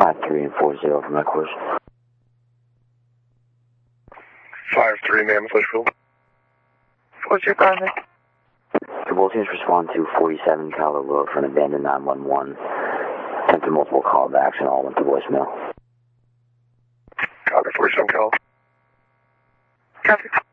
5-3 and 4-0 from my course. 5-3, Mammoth Litchfield. What's your contact? The both teams respond to 47 Caliber Road for an abandoned 911. Attempted multiple callbacks and all went to voicemail. Copy, 47 Cal. Copy.